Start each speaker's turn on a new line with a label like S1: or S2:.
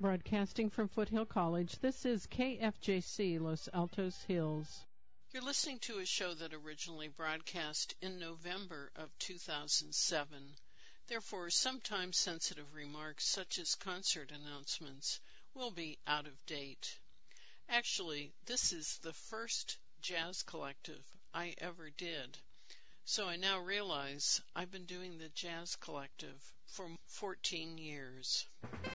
S1: Broadcasting from Foothill College, this is KFJC Los Altos Hills.
S2: You're listening to a show that originally broadcast in November of 2007. Therefore, sometimes sensitive remarks such as concert announcements will be out of date. Actually, this is the first jazz collective I ever did. So I now realize I've been doing the Jazz Collective for 14 years.